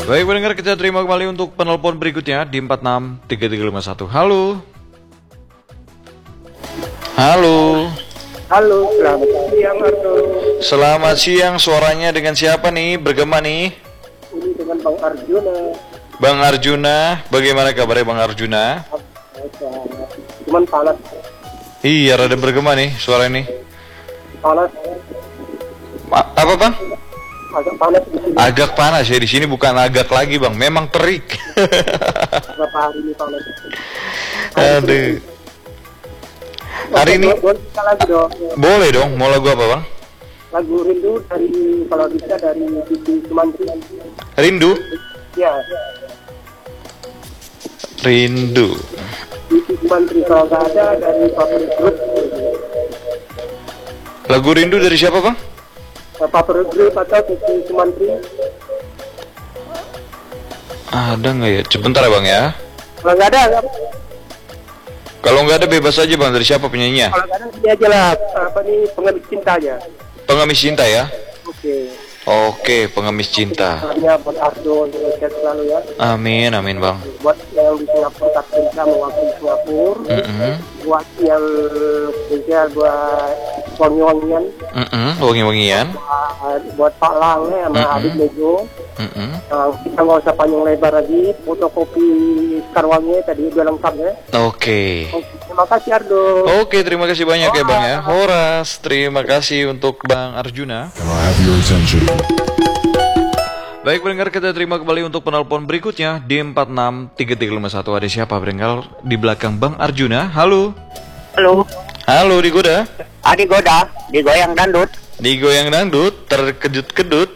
Baik pendengar, kita terima kembali untuk penelpon berikutnya di 463351. Halo. Halo. Halo, selamat siang Ardo. Selamat siang, suaranya dengan siapa nih? Bergema nih. Ini dengan Bang Arjuna. Bang Arjuna, bagaimana kabarnya Bang Arjuna? Cuman panas. Iya, rada bergema nih suara ini. Panas. Apa Bang? Agak panas di sini. Agak panas ya di sini, bukan agak lagi Bang, memang terik. Berapa hari ini panas. Aduh. Hari ini boleh kita lagu dong. boleh dong, mau lagu apa Bang? Lagu Rindu dari, kalau bisa dari Titi Sumantri. Rindu? Ya, Rindu. Titi Sumantri, kalau nggak ada dari Favorit Group. Lagu Rindu dari siapa Bang? Favorit Group atau Titi Sumantri. Ada nggak ya? Sebentar ya Bang ya. Kalau nggak ada, nggak apa. Kalau nggak ada bebas aja Bang, dari siapa penyanyinya? Kalau nggak ada dia aja lah. Apa nih, pengemis cintanya. Pengemis cinta ya? Oke. Oke, pengemis cinta. Salamnya buat Ardo, sehat selalu ya. Amin, amin Bang. Buat yang di Singapura, tak bisa mewakili Singapura. Buat yang kerja, buat wangi-wangian. Wangi-wangian. Buat Pak Lang ya, sama Habib Lego. Kita nggak usah panjang lebar lagi. Fotokopi Karwangnya tadi udah lengkap ya. Oke. Terima kasih Ardo. Oke, terima kasih banyak ya Bang ya. Horas, terima kasih untuk Bang Arjuna. Can I have your attention? Baik pendengar, kita terima kembali untuk penelpon berikutnya di 463351. Ada siapa pendengar di belakang Bang Arjuna? Halo. Halo. Halo, Digoda. Adi Goda, digoyang dandut. Digoyang dangdut, terkejut-kedut.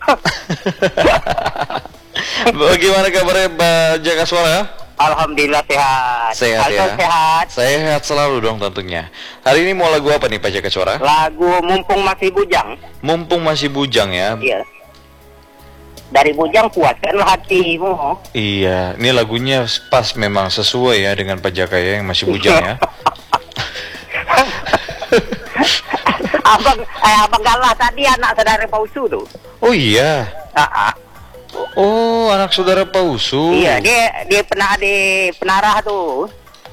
Bagaimana kabarnya Pak Jaka Suara? Alhamdulillah sehat. Sehat ya? Sehat. Sehat selalu dong tentunya. Hari ini mau lagu apa nih Pak Jaka Suara? Lagu Mumpung Masih Bujang. Mumpung masih bujang ya. Iya. Dari bujang kuatkanlah hatimu. Iya, ini lagunya pas, memang sesuai ya dengan Pak Jaka ya, yang masih bujang ya. Abang Galah tadi anak saudara Pausu tuh. Oh iya. Ah. Oh, anak saudara Pausu. Iya, dia pernah di penarah tuh.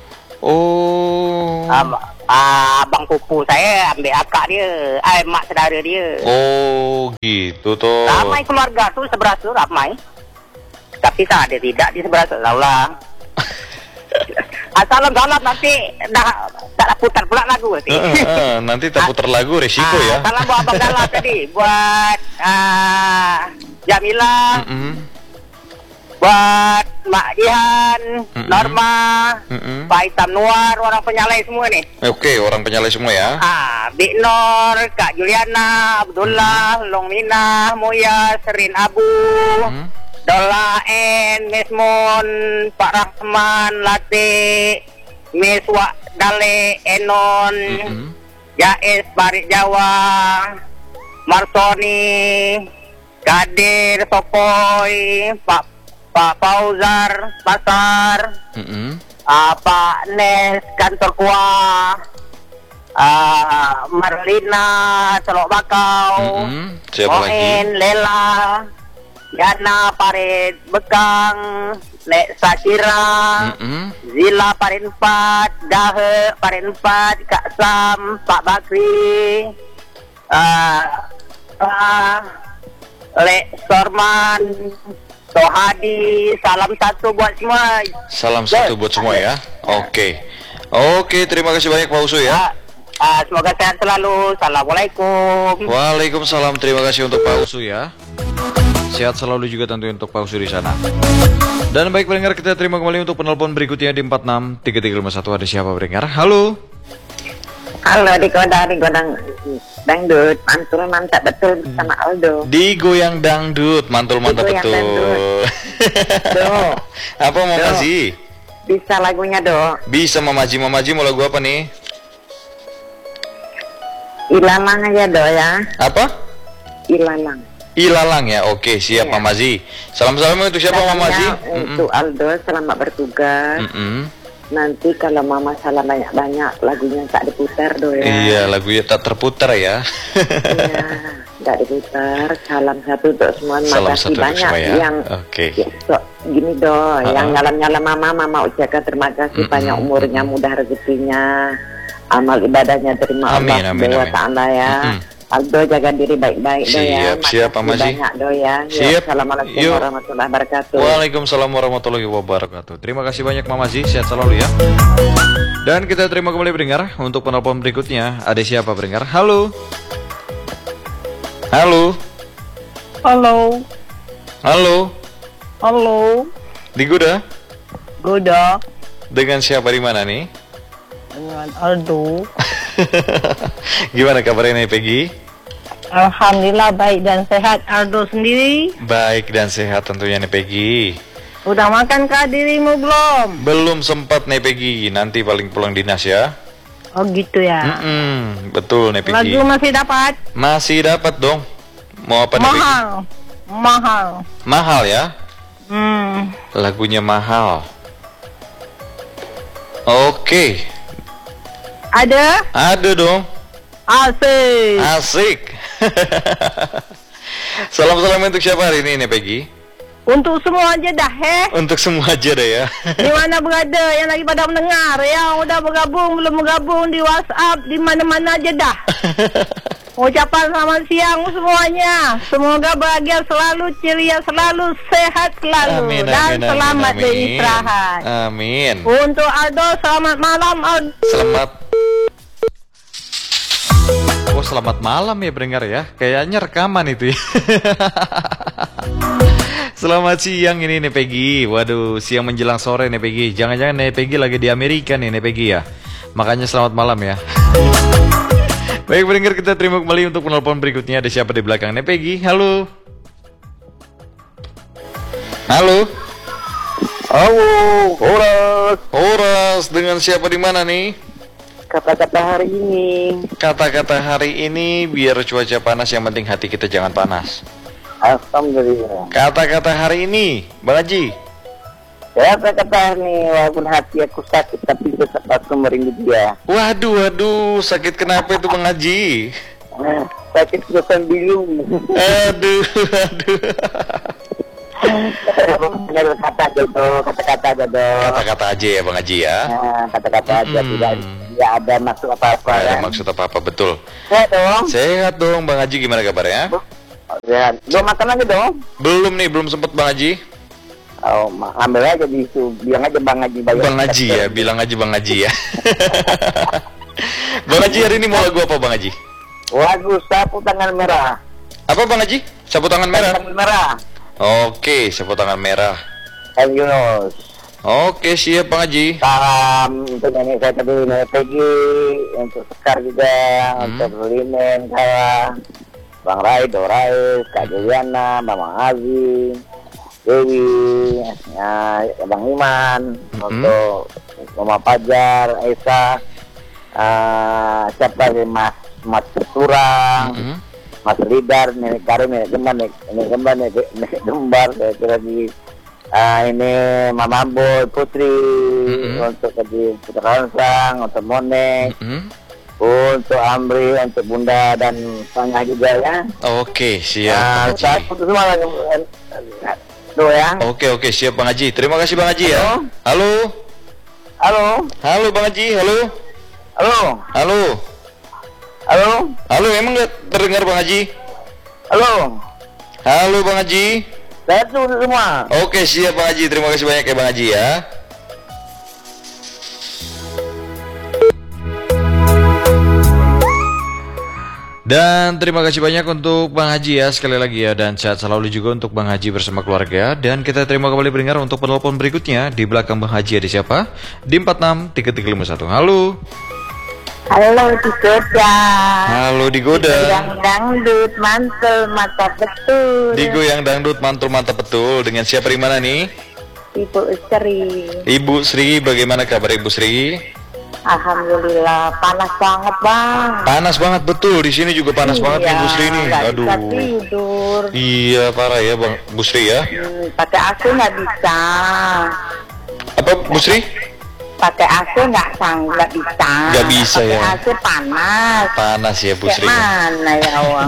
Oh. Abang pupu saya ambil akak dia, mak saudara dia. Oh, gitu toh. Ramai keluarga tuh sebelah tuh ramai. Tapi tak ada tidak di sebelah tuh lah. Salam nanti tak putar pula lagu nanti. Nanti tak putar lagu, resiko ya. Salam buat Abang Galah tadi, buat Jamila, buat Mak Jihan, Norma, Pak Hitam Nuar, orang penyalai semua nih. Oke, orang penyalai semua ya. Bik Nor, Kak Juliana, Abdullah, Long Mina, Moya, Serin Abu, Dola N, Mesmon, Pak Rahman, Late, Meswa Dale, Enon, Jais, Barik Jawa, Marsoni, Kadir, Sokoy, Pak Fauzar, Pasar, Pak Nes, Kantor Kuah, Marlina, Celok Bakau, Moen, Lela, Yana, Parit, Bekang, Nek Sakira, Zila, Parit 4, Dahe, Parit 4, Kak Sam, Pak Bakri, Lek Sorman, Tohadi, salam satu buat semua. Salam satu buat semua ya. Oke, terima kasih banyak Pak Usu ya. Semoga sehat selalu. Assalamualaikum. Waalaikumsalam, terima kasih untuk Pak Usu ya. Sehat selalu juga tentunya untuk Pak Usu di sana. Dan baik pendengar, kita terima kembali untuk penelpon berikutnya di 463351. Ada siapa pendengar? Halo. Halo, digodang dangdut, mantul mantap betul bersama Aldo. Digoyang dangdut, mantul mantap betul. Do. Apa Mamaji? Bisa lagunya Do? Bisa Mamaji mau lagu apa nih? Ilalang aja Do ya. Apa? Ilalang ya, oke siap ya. Mamaji. Salam-salam untuk siapa Mamaji? Untuk Aldo, selamat bertugas. Nanti kalau mama salam banyak-banyak lagunya tak diputar do ya. Iya, lagunya tak terputar ya. Iya, tak diputar. Salam satu untuk semua. Salam Makasih satu untuk banyak semua ya. yang Oke. gini do, yang nyalam-nyalam mama ucapkan terima kasih banyak umurnya, mudah rezekinya, amal ibadahnya terima Allah Subhanahu wa Ta'ala ya. Aldo jaga diri baik-baik do ya. Siap Pak Maji. Banyak do ya. Siap. Assalamualaikum warahmatullahi wabarakatuh. Waalaikumsalam warahmatullahi wabarakatuh. Terima kasih banyak Mama Maji, sehat selalu ya. Dan kita terima kembali pendengar untuk penelpon berikutnya. Ada siapa pendengar? Halo. Halo. Halo. Halo. Halo. Di Goda? Goda. Dengan siapa di mana nih? Dengan Aldo. Gimana kabarnya nih Peggy? Alhamdulillah baik dan sehat. Aldo sendiri? Baik dan sehat tentunya nih Peggy. Udah makan kah dirimu belum? Belum sempat nih Peggy, nanti paling pulang dinas ya. Oh gitu ya. Betul nih Peggy. Lagu masih dapat? Masih dapat dong. Mau apa nih Peggy? Mahal. Mahal ya? Lagunya mahal. Oke. Ada? Ada dong. Asik. Asik. Salam-salam untuk siapa hari ini nih Peggy? Untuk semua aja dah Untuk semua aja deh ya. Di mana berada yang lagi pada mendengar, yang udah bergabung, belum bergabung di WhatsApp, di mana-mana aja dah. Ucapan selamat siang semuanya. Semoga bahagia selalu, ceria selalu, sehat selalu, dan selamat beristirahat. Amin. Untuk Aldo, selamat malam Aldo. Selamat malam ya pendengar ya. Kayaknya rekaman itu ya. Selamat siang ini nih Peggy. Waduh, siang menjelang sore nih Peggy. Jangan-jangan nih Peggy lagi di Amerika nih Peggy ya. Makanya selamat malam ya. Baik pendengar, kita terima kembali untuk penelpon berikutnya. Ada siapa di belakang nih Peggy? Halo. Halo. Halo, Horas, dengan siapa di mana nih? kata-kata hari ini. Kata-kata hari ini biar cuaca panas, yang penting hati kita jangan panas. Alhamdulillah. Kata-kata hari ini, Bang Haji. Kata-kata ini, walaupun hati aku sakit tapi tetap aku merindu dia. Waduh, sakit kenapa itu Bang Haji? Sakit kesan bilu. Aduh. Kata-kata aja ya Bang Haji ya. Kata-kata aja, tidak ada maksud apa-apa. Tidak ada maksud apa-apa, betul. Sehat dong Bang Haji, gimana kabarnya? Sehat. Belum makan lagi dong? Belum nih, belum sempet Bang Haji. Oh, ambil aja di itu, bilang aja Bang Haji. Bang Haji ya, bilang aja Bang Haji ya. Bang Haji hari ini mau lagu apa Bang Haji? Lagu Sapu Tangan Merah. Apa Bang Haji? Sapu tangan merah? Tangan Merah. Oke, sapu tangan merah. And Yunus. Oke, siap Bang Haji. Salam untuk nenek saya tadi, nenek Peggy, untuk Sekar juga, untuk Limen, saya, Bang Rai, Dorais, Kak Juliana, Bang Azi, Dewi, ya, Bang Iman, untuk Mama Pajar, Esa, siapa sih Mas Keturang, Mas Lidar, Nenek Karim, Nenek Gembar, saya kira di ini Mama Boy, Putri, untuk Kadi Putra Ransang, untuk Monek, untuk Amri, untuk Bunda dan Pangah juga ya. Oke, siap. Saya putus semua ya. Oke, siap Bang Haji. Terima kasih Bang Haji ya. Halo. Bang Haji, halo, emang nggak terdengar Bang Haji? Halo Bang Haji. Saya putus semua. Oke, siap Bang Haji. Terima kasih banyak ya Bang Haji ya. Dan terima kasih banyak untuk Bang Haji ya, sekali lagi ya, dan sehat selalu juga untuk Bang Haji bersama keluarga. Dan kita terima kembali pendengar untuk penelpon berikutnya. Di belakang Bang Haji ada siapa? Di 463351. Halo. Halo di Goda. Halo di Goda. Yang dangdut mantul mata betul. Digoyang dangdut mantul mantap betul. Dengan siapa di mana nih? Ibu Sri. Ibu Sri, bagaimana kabar Ibu Sri? Alhamdulillah, panas banget Bang. Panas banget betul, di sini juga panas banget nih Bu Sri nih. Aduh. Bisa tidur. Iya parah ya Bang Bu Sri ya. Pakai AC nggak bisa. Apa Bu Sri? pakai AC nggak bisa. Nggak bisa pakai ya. AC panas. Panas ya Bu Sri. Mana ya Allah.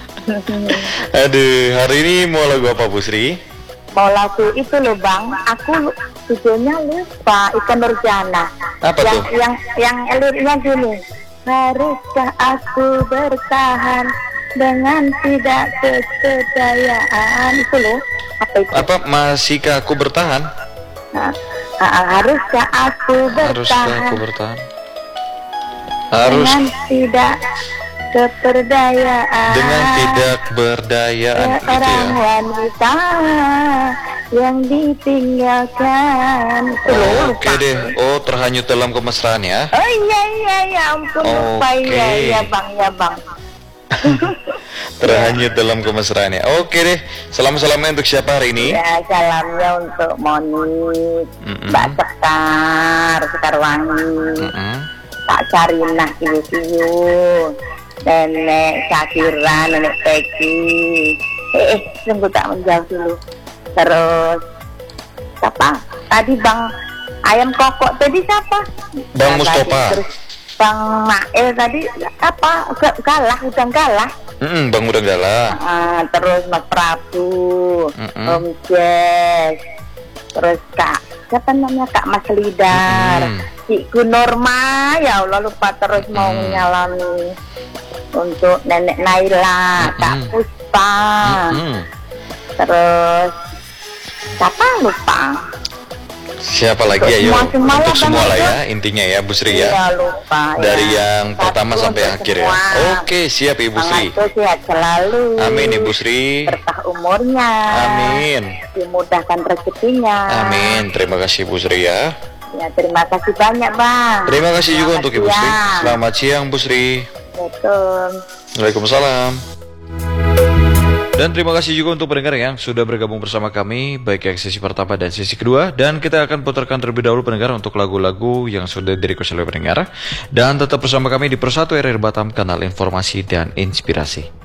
Aduh, hari ini mau lagu apa Bu Sri? Mau lagu itu loh Bang, aku judulnya lupa, Ikan Nurjana. Apa tuh? Yang liriknya gini, haruskah aku bertahan dengan tidak kesedayaan, itu loh. Apa itu? Apa masihkah aku bertahan? Haruskah aku Haruskah bertahan aku bertahan? Harus dengan tidak keperdayaan, dengan tidak berdayaan gitu seorang ya. wanita yang ditinggalkan. Itu loh, Oke lupa. deh. Oh, terhanyut dalam kemesraan ya. Oh iya ampun lupa. Oke. Ya bang. Terhanyut dalam kemesraan ya. Oke deh. Salam-salamnya untuk siapa hari ini? Ya salamnya untuk Monik, Mm-mm. Mbak Sekar Wangi, Pak Sarinah Kiyu, Nenek Syakira, Nenek Peggy. Tunggu tak menjauh dulu. Terus siapa? Tadi Bang Ayam Kokok tadi siapa? Bang Mustafa. Terus Bang Mael tadi apa? Udang galah. Bang Udang Gala. Terus Mas Prabu, Om Jess, terus Kak, siapa namanya Kak Mas Lidar, Cikgu Norma, ya Allah lupa terus mau nyalami untuk Nenek Naila, Kak Puspa, terus siapa lupa? Siapa lagi ayo? Untuk semua lah ya, intinya ya Bu Sri ya. Iya lupa. Dari ya. yang pertama Satu sampai untuk akhir ya. semua. Oke, siap Ibu Sri. Itu sehat selalu. Amin Ibu Sri. Berkah umurnya. Amin. Dimudahkan rezekinya. Amin. Terima kasih Bu Sri ya. Ya terima kasih banyak Bang. Terima kasih juga Selamat untuk Ibu Sri. siang. Selamat siang Bu Sri. Betul. Waalaikumsalam. Dan terima kasih juga untuk pendengar yang sudah bergabung bersama kami, baik yang sesi pertama dan sesi kedua. Dan kita akan putarkan terlebih dahulu pendengar untuk lagu-lagu yang sudah di-request oleh pendengar. Dan tetap bersama kami di Persatu RR Batam, kanal informasi dan inspirasi.